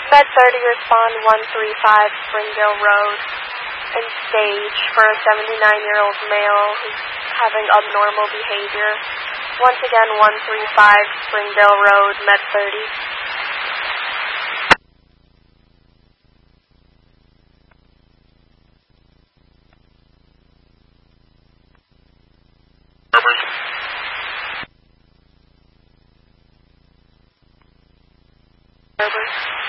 Med 30 respond 135 Springdale Road and stage for a 79-year-old male who's having abnormal behavior. Once again, 135 Springdale Road, Med 30. Over.